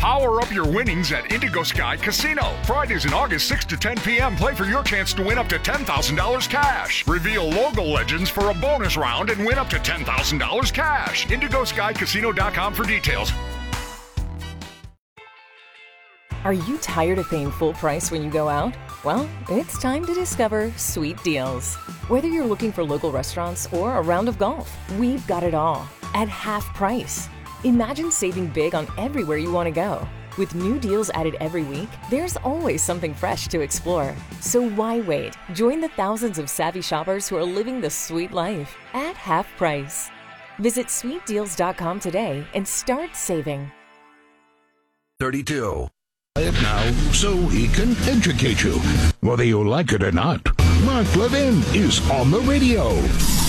Power up your winnings at Indigo Sky Casino. Fridays in August 6 to 10 p.m. Play for your chance to win up to $10,000 cash. Reveal logo legends for a bonus round and win up to $10,000 cash. IndigoSkyCasino.com for details. Are you tired of paying full price when you go out? Well, it's time to discover Sweet Deals. Whether you're looking for local restaurants or a round of golf, we've got it all at half price. Imagine saving big on everywhere you want to go. With new deals added every week, there's always something fresh to explore. So why wait? Join the thousands of savvy shoppers who are living the sweet life at half price. Visit sweetdeals.com today and start saving. 32. Now, so he can educate you, whether you like it or not. Mark Levin is on the radio.